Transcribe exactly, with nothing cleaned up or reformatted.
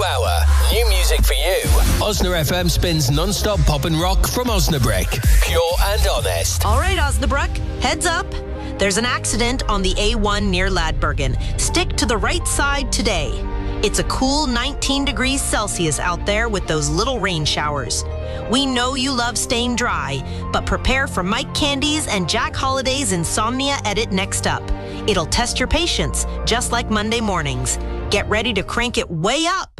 hour. New music for you. Osna F M spins non-stop pop and rock from Osnabrück. Pure and honest. All right, Osnabrück, heads up. There's an accident on the A one near Ladbergen. Stick to the right side today. It's a cool nineteen degrees Celsius out there with those little rain showers. We know you love staying dry, but prepare for Mike Candy's and Jack Holiday's Insomnia Edit next up. It'll test your patience, just like Monday mornings. Get ready to crank it way up